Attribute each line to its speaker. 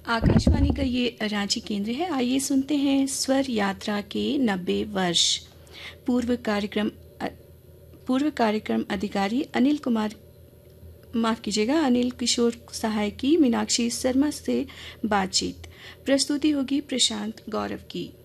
Speaker 1: आकाशवाणी का ये रांची केंद्र है। आइए सुनते हैं स्वर यात्रा के 90 वर्ष। पूर्व कार्यक्रम पूर्व कार्यक्रम अधिकारी अनिल किशोर सहाय की मीनाक्षी शर्मा से बातचीत। प्रस्तुति होगी प्रशांत गौरव की।